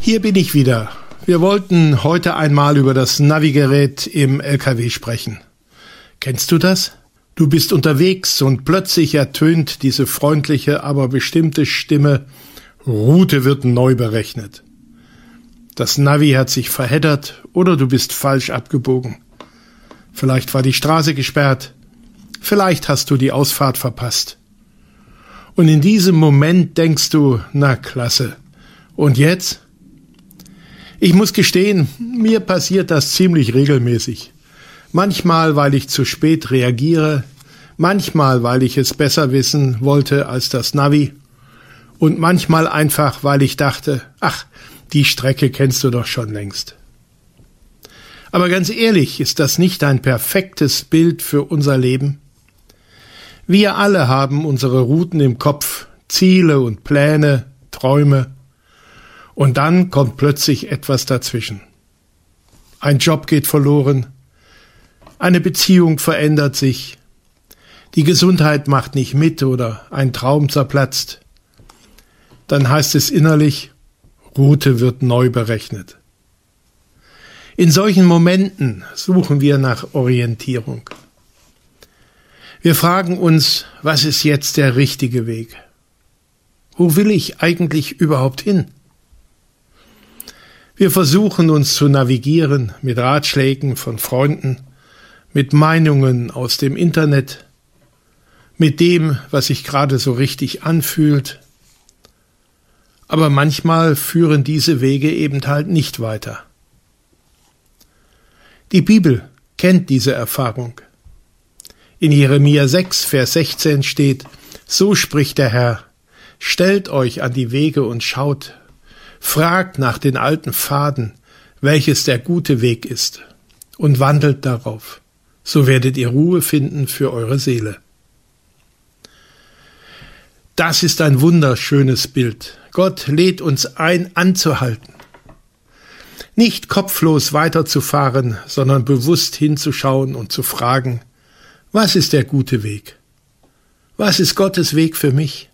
Hier bin ich wieder. Wir wollten heute einmal über das Navigerät im LKW sprechen. Kennst du das? Du bist unterwegs und plötzlich ertönt diese freundliche, aber bestimmte Stimme: Route wird neu berechnet. Das Navi hat sich verheddert oder du bist falsch abgebogen. Vielleicht war die Straße gesperrt. Vielleicht hast du die Ausfahrt verpasst. Und in diesem Moment denkst du, na klasse. Und jetzt? Ich muss gestehen, mir passiert das ziemlich regelmäßig. Manchmal, weil ich zu spät reagiere, manchmal, weil ich es besser wissen wollte als das Navi und manchmal einfach, weil ich dachte, ach, die Strecke kennst du doch schon längst. Aber ganz ehrlich, ist das nicht ein perfektes Bild für unser Leben? Wir alle haben unsere Routen im Kopf, Ziele und Pläne, Träume. Und dann kommt plötzlich etwas dazwischen. Ein Job geht verloren, eine Beziehung verändert sich, die Gesundheit macht nicht mit oder ein Traum zerplatzt. Dann heißt es innerlich, Route wird neu berechnet. In solchen Momenten suchen wir nach Orientierung. Wir fragen uns, was ist jetzt der richtige Weg? Wo will ich eigentlich überhaupt hin? Wir versuchen uns zu navigieren mit Ratschlägen von Freunden, mit Meinungen aus dem Internet, mit dem, was sich gerade so richtig anfühlt. Aber manchmal führen diese Wege eben halt nicht weiter. Die Bibel kennt diese Erfahrung. In Jeremia 6, Vers 16 steht: So spricht der Herr, stellt euch an die Wege und schaut, fragt nach den alten Pfaden, welches der gute Weg ist, und wandelt darauf, so werdet ihr Ruhe finden für eure Seele. Das ist ein wunderschönes Bild. Gott lädt uns ein, anzuhalten. Nicht kopflos weiterzufahren, sondern bewusst hinzuschauen und zu fragen: Was ist der gute Weg? Was ist Gottes Weg für mich?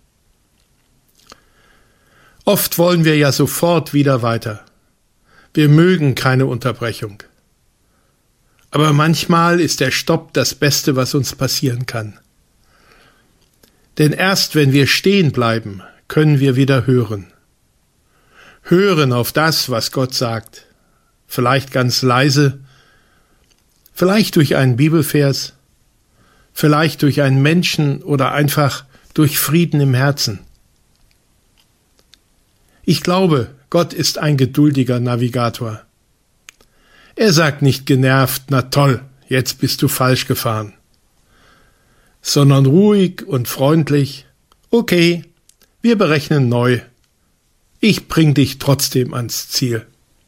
Oft wollen wir ja sofort wieder weiter. Wir mögen keine Unterbrechung. Aber manchmal ist der Stopp das Beste, was uns passieren kann. Denn erst wenn wir stehen bleiben, können wir wieder hören. Hören auf das, was Gott sagt. Vielleicht ganz leise, vielleicht durch einen Bibelvers, vielleicht durch einen Menschen oder einfach durch Frieden im Herzen. Ich glaube, Gott ist ein geduldiger Navigator. Er sagt nicht genervt, na toll, jetzt bist du falsch gefahren, sondern ruhig und freundlich: Okay, wir berechnen neu. Ich bring dich trotzdem ans Ziel.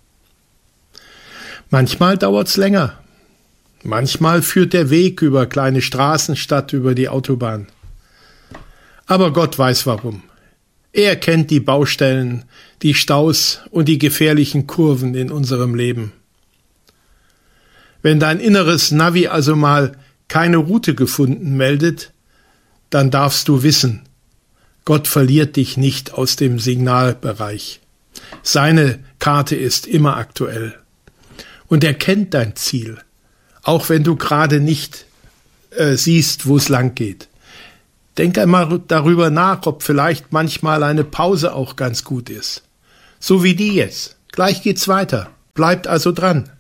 Manchmal dauert's länger. Manchmal führt der Weg über kleine Straßen statt über die Autobahn. Aber Gott weiß warum. Er kennt die Baustellen, die Staus und die gefährlichen Kurven in unserem Leben. Wenn dein inneres Navi also mal keine Route gefunden meldet, dann darfst du wissen, Gott verliert dich nicht aus dem Signalbereich. Seine Karte ist immer aktuell. Und er kennt dein Ziel, auch wenn du gerade nicht siehst, wo es lang geht. Denk einmal darüber nach, ob vielleicht manchmal eine Pause auch ganz gut ist. So wie die jetzt. Gleich geht's weiter. Bleibt also dran.